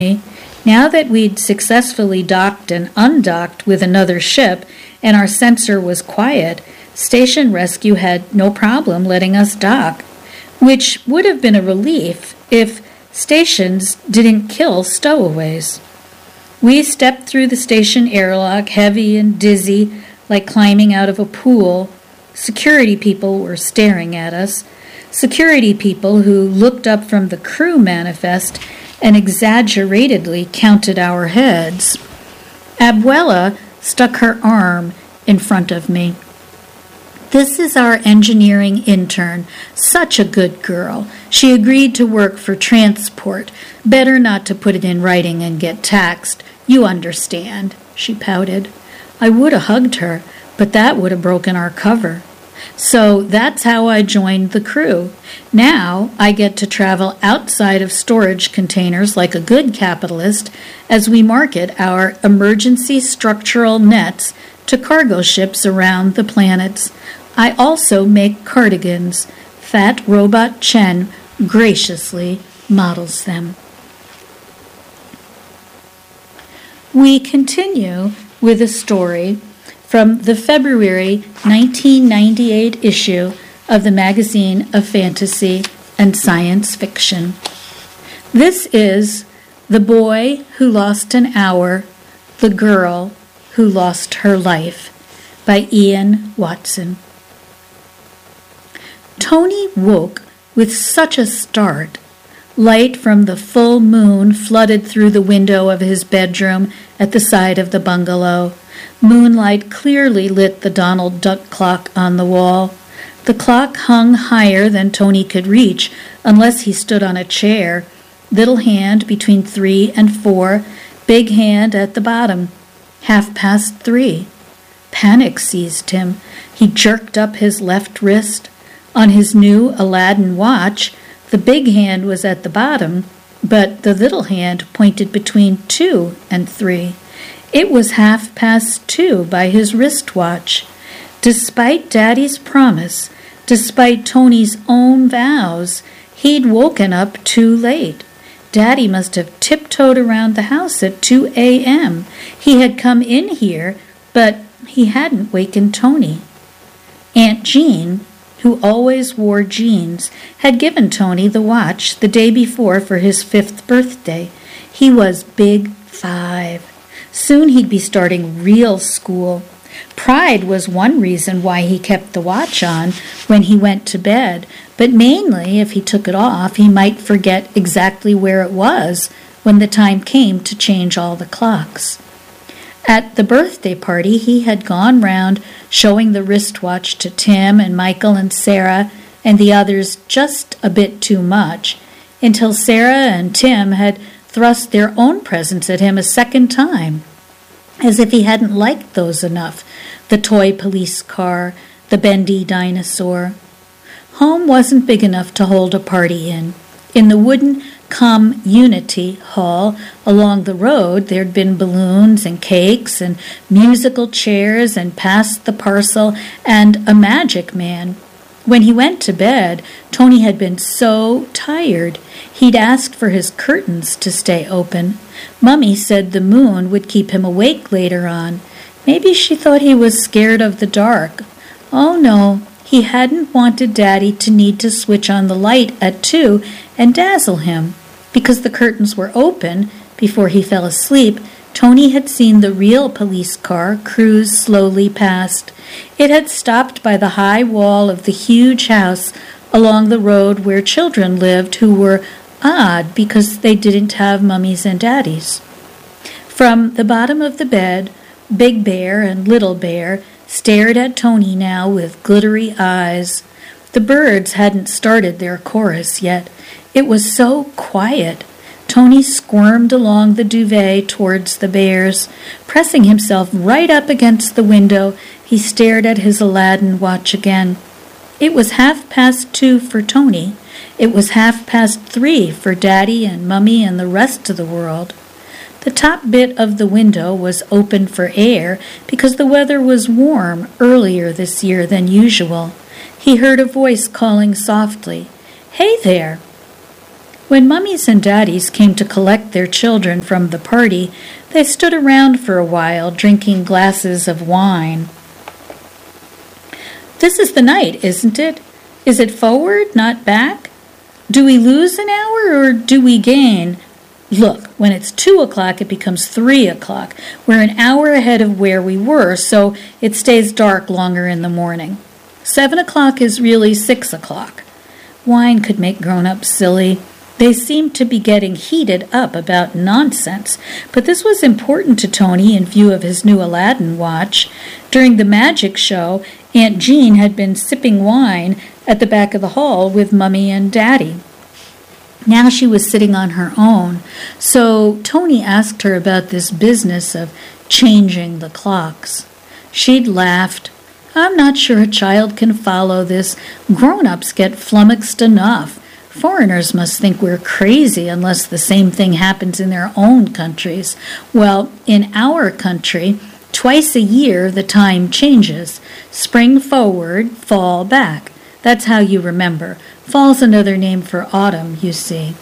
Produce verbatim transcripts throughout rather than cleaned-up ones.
Now that we'd successfully docked and undocked with another ship and our sensor was quiet, Station Rescue had no problem letting us dock, which would have been a relief if stations didn't kill stowaways. We stepped through the station airlock, heavy and dizzy, like climbing out of a pool. Security people were staring at us. Security people who looked up from the crew manifest and exaggeratedly counted our heads. Abuela stuck her arm in front of me. This is our engineering intern. Such a good girl. She agreed to work for transport. Better not to put it in writing and get taxed. You understand, she pouted. I would have hugged her, but that would have broken our cover. So that's how I joined the crew. Now I get to travel outside of storage containers like a good capitalist as we market our emergency structural nets to cargo ships around the planets. I also make cardigans. Fat Robot Chen graciously models them. We continue with a story from the February nineteen ninety-eight issue of the Magazine of Fantasy and Science Fiction. This is The Boy Who Lost an Hour, The Girl Who Lost Her Life by Ian Watson. Tony woke with such a start. Light from the full moon flooded through the window of his bedroom at the side of the bungalow. Moonlight clearly lit the Donald Duck clock on the wall. The clock hung higher than Tony could reach unless he stood on a chair. Little hand between three and four, big hand at the bottom. Half past three. Panic seized him. He jerked up his left wrist. On his new Aladdin watch, the big hand was at the bottom, but the little hand pointed between two and three. It was half past two by his wristwatch. Despite Daddy's promise, despite Tony's own vows, he'd woken up too late. Daddy must have tiptoed around the house at two a.m. He had come in here, but he hadn't wakened Tony. Aunt Jean, who always wore jeans, had given Tony the watch the day before for his fifth birthday. He was big five. Soon he'd be starting real school. Pride was one reason why he kept the watch on when he went to bed, but mainly if he took it off, he might forget exactly where it was when the time came to change all the clocks. At the birthday party, he had gone round showing the wristwatch to Tim and Michael and Sarah and the others just a bit too much, until Sarah and Tim had thrust their own presents at him a second time, as if he hadn't liked those enough, the toy police car, the bendy dinosaur. Home wasn't big enough to hold a party in. In the wooden community hall along the road, there'd been balloons and cakes and musical chairs and pass the parcel and a magic man. When he went to bed, Tony had been so tired, he'd asked for his curtains to stay open. Mummy said the moon would keep him awake later on. Maybe she thought he was scared of the dark. Oh, no, he hadn't wanted Daddy to need to switch on the light at two and dazzle him. Because the curtains were open before he fell asleep, Tony had seen the real police car cruise slowly past. It had stopped by the high wall of the huge house along the road where children lived who were odd because they didn't have mummies and daddies. From the bottom of the bed, Big Bear and Little Bear stared at Tony now with glittery eyes. The birds hadn't started their chorus yet. It was so quiet. Tony squirmed along the duvet towards the bears. Pressing himself right up against the window, he stared at his Aladdin watch again. It was half past two for Tony. It was half past three for Daddy and Mummy and the rest of the world. The top bit of the window was open for air because the weather was warm earlier this year than usual. He heard a voice calling softly, "Hey there!" When mummies and daddies came to collect their children from the party, they stood around for a while, drinking glasses of wine. "This is the night, isn't it? Is it forward, not back? Do we lose an hour or do we gain? Look, when it's two o'clock, it becomes three o'clock. We're an hour ahead of where we were, so it stays dark longer in the morning. Seven o'clock is really six o'clock." Wine could make grown-ups silly. They seemed to be getting heated up about nonsense, but this was important to Tony in view of his new Aladdin watch. During the magic show, Aunt Jean had been sipping wine at the back of the hall with Mummy and Daddy. Now she was sitting on her own, so Tony asked her about this business of changing the clocks. She'd laughed. "I'm not sure a child can follow this. Grown-ups get flummoxed enough. Foreigners must think we're crazy unless the same thing happens in their own countries. Well, in our country, twice a year the time changes. Spring forward, fall back. That's how you remember. Fall's another name for autumn, you see."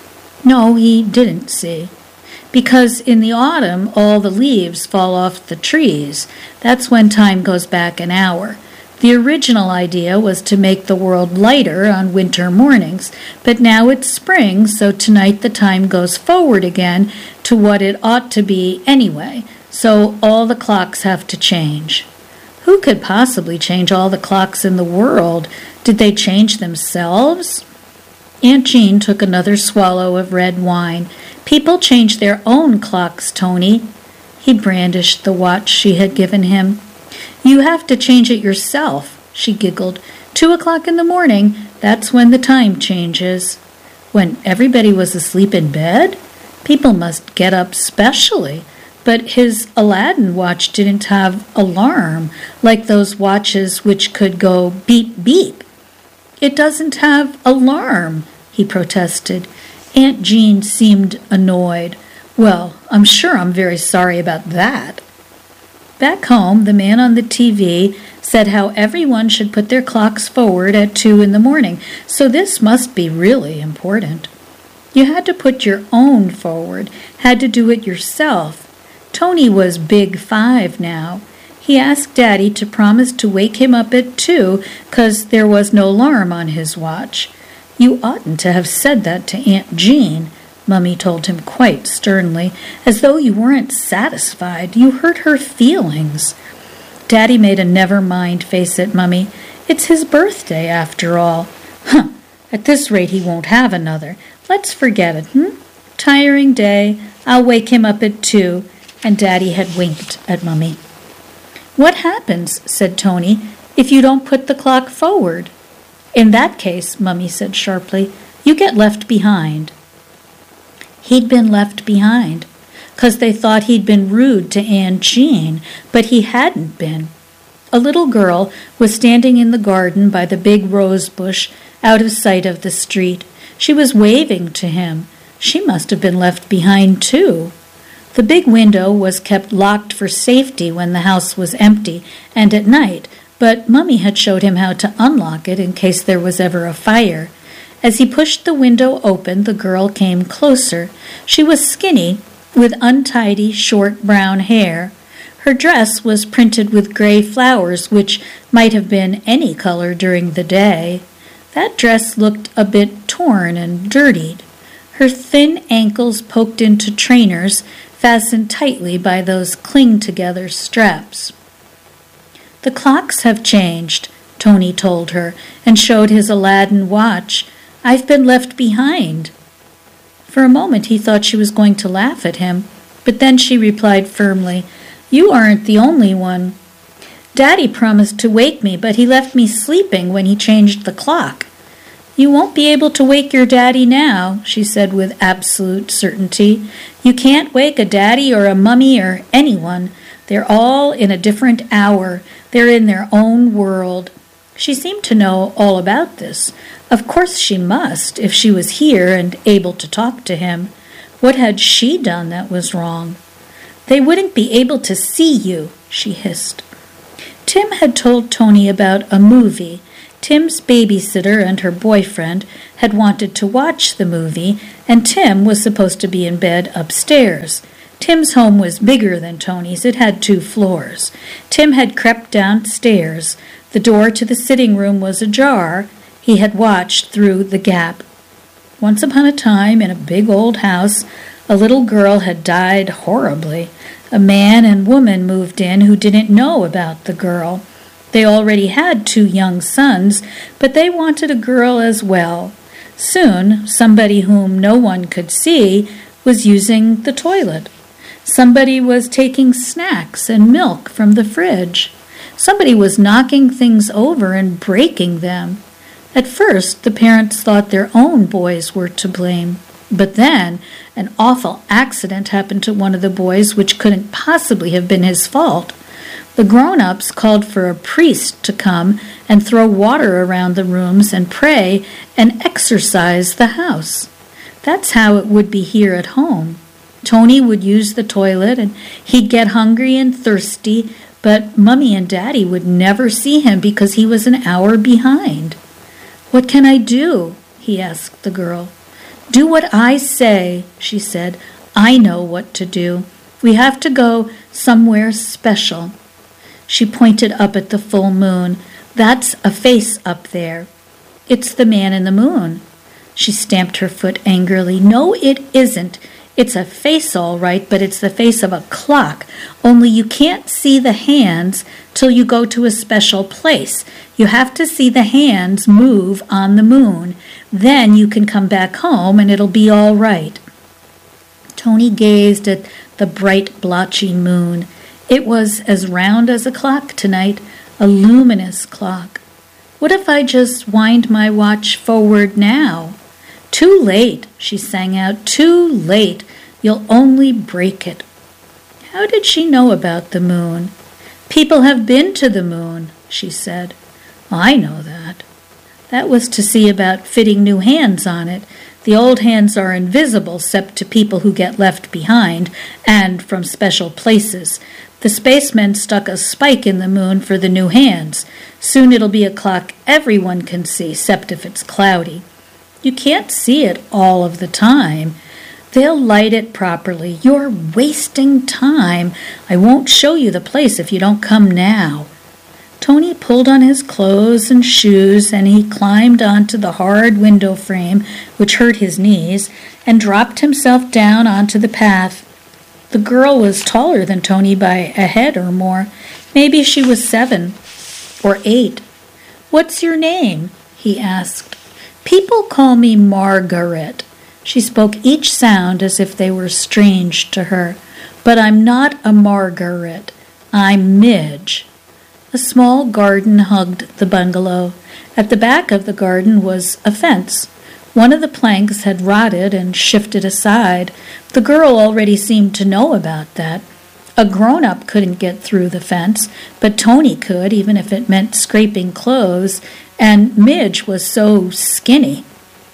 No, he didn't see. Because in the autumn, all the leaves fall off the trees. That's when time goes back an hour. The original idea was to make the world lighter on winter mornings, but now it's spring, so tonight the time goes forward again to what it ought to be anyway, so all the clocks have to change. Who could possibly change all the clocks in the world? Did they change themselves? Aunt Jean took another swallow of red wine. "People change their own clocks, Tony." He brandished the watch she had given him. "You have to change it yourself," she giggled. Two o'clock in the morning, that's when the time changes." When everybody was asleep in bed? People must get up specially. But his Aladdin watch didn't have alarm, like those watches which could go beep, beep. "It doesn't have alarm," he protested. Aunt Jean seemed annoyed. "Well, I'm sure I'm very sorry about that." Back home, the man on the T V said how everyone should put their clocks forward at two in the morning, so this must be really important. You had to put your own forward, had to do it yourself. Tony was big five now. He asked Daddy to promise to wake him up at two, 'cause there was no alarm on his watch. "You oughtn't to have said that to Aunt Jean," Mummy told him quite sternly, "as though you weren't satisfied. You hurt her feelings." Daddy made a never-mind face at Mummy. "It's his birthday, after all." "Huh, at this rate he won't have another. Let's forget it, hmm? Tiring day. I'll wake him up at two." And Daddy had winked at Mummy. "What happens," said Tony, "if you don't put the clock forward?" "In that case," Mummy said sharply, "you get left behind." He'd been left behind, 'cause they thought he'd been rude to Aunt Jean, but he hadn't been. A little girl was standing in the garden by the big rose bush, out of sight of the street. She was waving to him. She must have been left behind, too. The big window was kept locked for safety when the house was empty and at night, but Mummy had showed him how to unlock it in case there was ever a fire. As he pushed the window open, the girl came closer. She was skinny, with untidy, short brown hair. Her dress was printed with gray flowers, which might have been any color during the day. That dress looked a bit torn and dirtied. Her thin ankles poked into trainers, fastened tightly by those cling-together straps. "The clocks have changed," Tony told her, and showed his Aladdin watch. "I've been left behind." For a moment he thought she was going to laugh at him, but then she replied firmly, "You aren't the only one. Daddy promised to wake me, but he left me sleeping when he changed the clock." "You won't be able to wake your daddy now," she said with absolute certainty. "You can't wake a daddy or a mummy or anyone. They're all in a different hour. They're in their own world." She seemed to know all about this. Of course she must, if she was here and able to talk to him. What had she done that was wrong? "They wouldn't be able to see you," she hissed. Tim had told Tony about a movie. Tim's babysitter and her boyfriend had wanted to watch the movie, and Tim was supposed to be in bed upstairs. Tim's home was bigger than Tony's. It had two floors. Tim had crept downstairs. The door to the sitting room was ajar. He had watched through the gap. Once upon a time, in a big old house, a little girl had died horribly. A man and woman moved in who didn't know about the girl. They already had two young sons, but they wanted a girl as well. Soon, somebody whom no one could see was using the toilet. Somebody was taking snacks and milk from the fridge. Somebody was knocking things over and breaking them. At first, the parents thought their own boys were to blame. But then, an awful accident happened to one of the boys which couldn't possibly have been his fault. The grown-ups called for a priest to come and throw water around the rooms and pray and exorcise the house. That's how it would be here at home. Tony would use the toilet and he'd get hungry and thirsty, but Mummy and Daddy would never see him because he was an hour behind. "What can I do?" he asked the girl. "Do what I say," she said. "I know what to do. We have to go somewhere special." She pointed up at the full moon. "That's a face up there." "It's the man in the moon." She stamped her foot angrily. "No, it isn't. It's a face all right, but it's the face of a clock. Only you can't see the hands till you go to a special place. You have to see the hands move on the moon. Then you can come back home and it'll be all right." Tony gazed at the bright, blotchy moon. It was as round as a clock tonight, a luminous clock. "What if I just wind my watch forward now?" "Too late," she sang out. "Too late. You'll only break it." How did she know about the moon? "People have been to the moon," she said. "I know that." That was to see about fitting new hands on it. The old hands are invisible except to people who get left behind and from special places. The spacemen stuck a spike in the moon for the new hands. Soon it'll be a clock everyone can see, except if it's cloudy. You can't see it all of the time. They'll light it properly. You're wasting time. I won't show you the place if you don't come now. Tony pulled on his clothes and shoes, and he climbed onto the hard window frame, which hurt his knees, and dropped himself down onto the path. The girl was taller than Tony by a head or more. Maybe she was seven or eight. "What's your name?" he asked. "People call me Margaret." She spoke each sound as if they were strange to her. "But I'm not a Margaret. I'm Midge." A small garden hugged the bungalow. At the back of the garden was a fence. One of the planks had rotted and shifted aside. The girl already seemed to know about that. A grown-up couldn't get through the fence, but Tony could, even if it meant scraping clothes, and Midge was so skinny.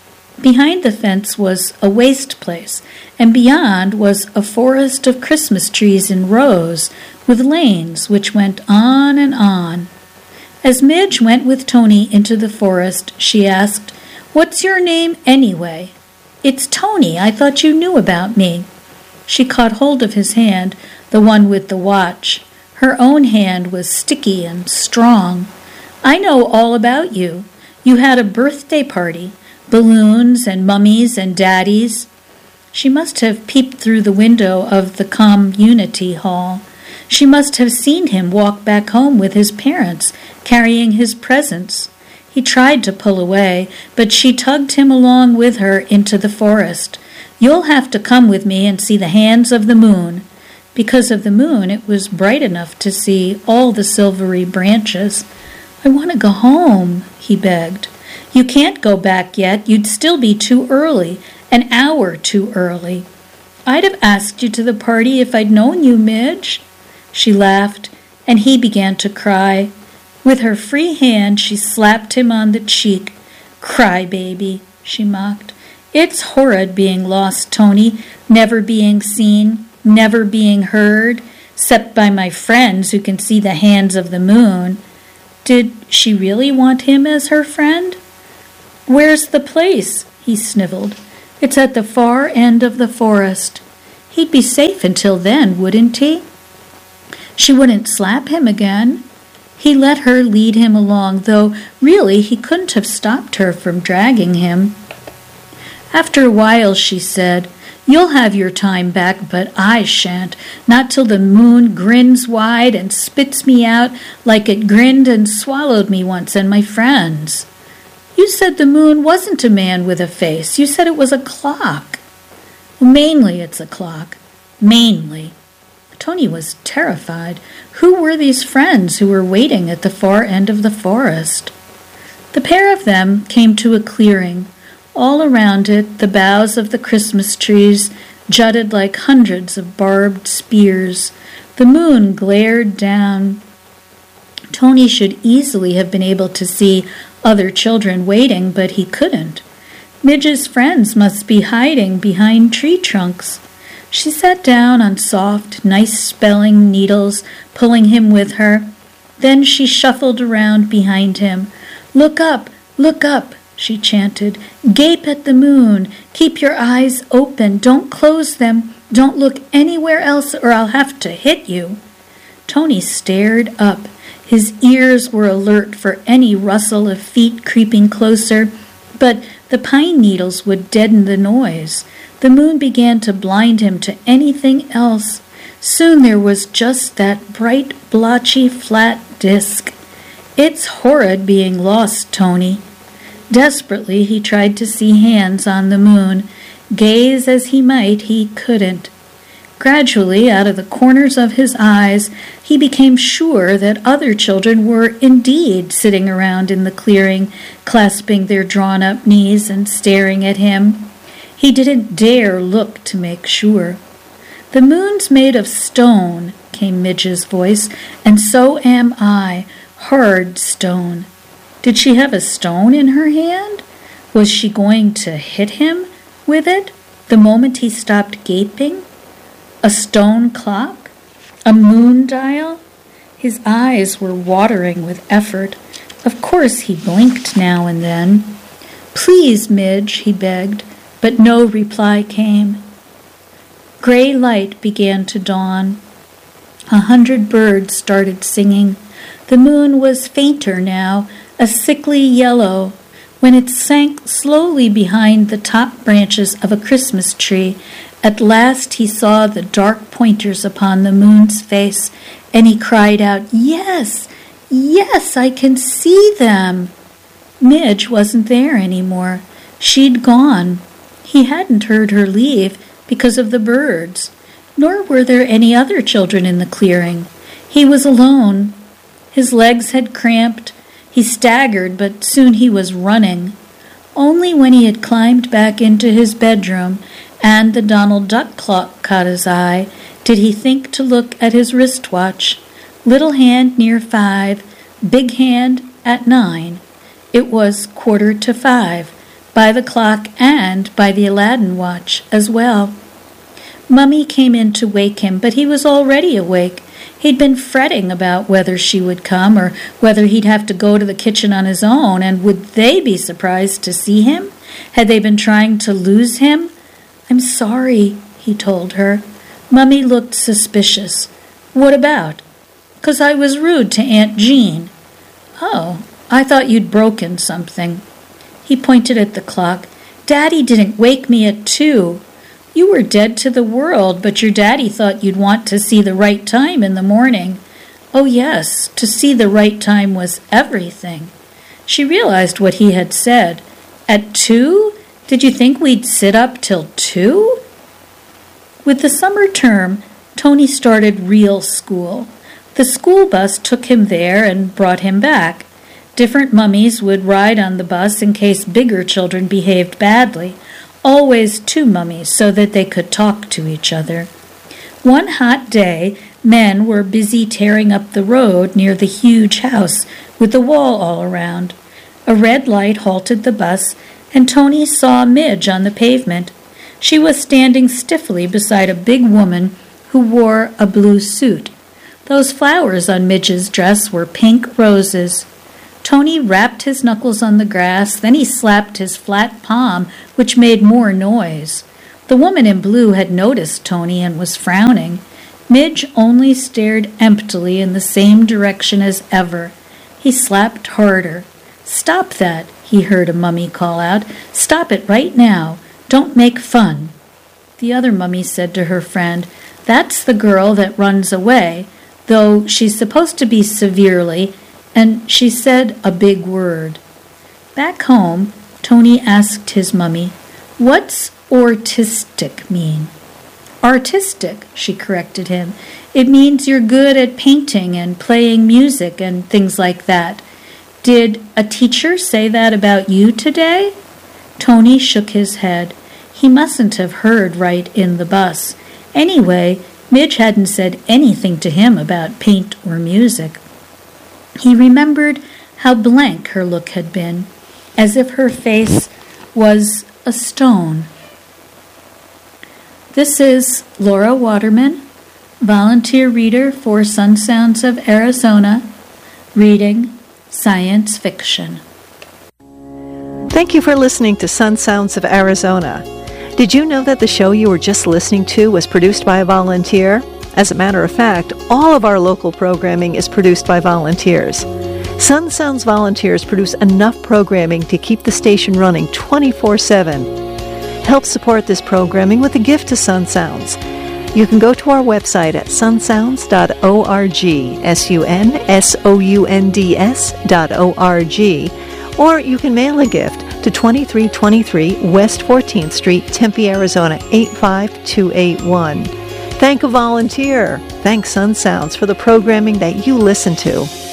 Behind the fence was a waste place, and beyond was a forest of Christmas trees in rows, with lanes which went on and on. As Midge went with Tony into the forest, she asked, "What's your name anyway?" "It's Tony. I thought you knew about me." She caught hold of his hand, the one with the watch. Her own hand was sticky and strong. "I know all about you. You had a birthday party. Balloons and mummies and daddies." She must have peeped through the window of the community hall. She must have seen him walk back home with his parents, carrying his presents. He tried to pull away, but she tugged him along with her into the forest. "You'll have to come with me and see the hands of the moon." Because of the moon, it was bright enough to see all the silvery branches. "I want to go home," he begged. "You can't go back yet. You'd still be too early, an hour too early." "I'd have asked you to the party if I'd known you, Midge." She laughed, and he began to cry. With her free hand, she slapped him on the cheek. "Cry, baby," she mocked. "It's horrid being lost, Tony, never being seen, never being heard, except by my friends who can see the hands of the moon." Did she really want him as her friend? "Where's the place?" he sniveled. "It's at the far end of the forest." He'd be safe until then, wouldn't he? She wouldn't slap him again. He let her lead him along, though really he couldn't have stopped her from dragging him. After a while she said, "You'll have your time back, but I shan't, not till the moon grins wide and spits me out like it grinned and swallowed me once and my friends." "You said the moon wasn't a man with a face. You said it was a clock." "Mainly it's a clock. Mainly." Tony was terrified. Who were these friends who were waiting at the far end of the forest? The pair of them came to a clearing. All around it, the boughs of the Christmas trees jutted like hundreds of barbed spears. The moon glared down. Tony should easily have been able to see other children waiting, but he couldn't. Midge's friends must be hiding behind tree trunks. She sat down on soft, nice-spelling needles, pulling him with her. Then she shuffled around behind him. "Look up, look up," she chanted. "Gape at the moon. Keep your eyes open. Don't close them. Don't look anywhere else or I'll have to hit you." Tony stared up. His ears were alert for any rustle of feet creeping closer, but the pine needles would deaden the noise. The moon began to blind him to anything else. Soon there was just that bright, blotchy, flat disk. "It's horrid being lost, Tony." Desperately he tried to see hands on the moon. Gaze as he might, he couldn't. Gradually, out of the corners of his eyes, he became sure that other children were indeed sitting around in the clearing, clasping their drawn-up knees and staring at him. He didn't dare look to make sure. "The moon's made of stone," came Midge's voice, "and so am I, hard stone." Did she have a stone in her hand? Was she going to hit him with it the moment he stopped gaping? A stone clock? A moon dial? His eyes were watering with effort. Of course he blinked now and then. "Please, Midge," he begged, but no reply came. Gray light began to dawn. A hundred birds started singing. The moon was fainter now, a sickly yellow. When it sank slowly behind the top branches of a Christmas tree, at last he saw the dark pointers upon the moon's face, and he cried out, "Yes, yes, I can see them." Midge wasn't there anymore. She'd gone. He hadn't heard her leave because of the birds, nor were there any other children in the clearing. He was alone. His legs had cramped. He staggered, but soon he was running. Only when he had climbed back into his bedroom and the Donald Duck clock caught his eye did he think to look at his wristwatch. Little hand near five, big hand at nine. It was quarter to five, by the clock and by the Aladdin watch as well. Mummy came in to wake him, but he was already awake. He'd been fretting about whether she would come or whether he'd have to go to the kitchen on his own, and would they be surprised to see him? Had they been trying to lose him? "I'm sorry," he told her. Mummy looked suspicious. "What about?" "'Cause I was rude to Aunt Jean." "Oh, I thought you'd broken something." He pointed at the clock. "Daddy didn't wake me at two. You were dead to the world, but your daddy thought you'd want to see the right time in the morning." Oh yes, to see the right time was everything. She realized what he had said. "At two? Did you think we'd sit up till two?" With the summer term, Tony started real school. The school bus took him there and brought him back. Different mummies would ride on the bus in case bigger children behaved badly. Always two mummies so that they could talk to each other. One hot day, men were busy tearing up the road near the huge house with the wall all around. A red light halted the bus, and Tony saw Midge on the pavement. She was standing stiffly beside a big woman who wore a blue suit. Those flowers on Midge's dress were pink roses. Tony rapped his knuckles on the grass, then he slapped his flat palm, which made more noise. The woman in blue had noticed Tony and was frowning. Midge only stared emptily in the same direction as ever. He slapped harder. "Stop that," he heard a mummy call out. "Stop it right now. Don't make fun." The other mummy said to her friend, "That's the girl that runs away, though she's supposed to be severely, and she said a big word." Back home, Tony asked his mummy, "What's autistic mean?" "Artistic," she corrected him. "It means you're good at painting and playing music and things like that. Did a teacher say that about you today?" Tony shook his head. He mustn't have heard right in the bus. Anyway, Midge hadn't said anything to him about paint or music. He remembered how blank her look had been, as if her face was a stone. This is Laura Waterman, volunteer reader for Sun Sounds of Arizona, reading science fiction. Thank you for listening to Sun Sounds of Arizona. Did you know that the show you were just listening to was produced by a volunteer? As a matter of fact, all of our local programming is produced by volunteers. Sun Sounds volunteers produce enough programming to keep the station running twenty-four seven. Help support this programming with a gift to Sun Sounds. You can go to our website at sun sounds dot org, S U N S O U N D S dot O R G, or you can mail a gift to twenty-three twenty-three West fourteenth Street, Tempe, Arizona, eight five two eight one. Thank a volunteer. Thank Sun Sounds for the programming that you listen to.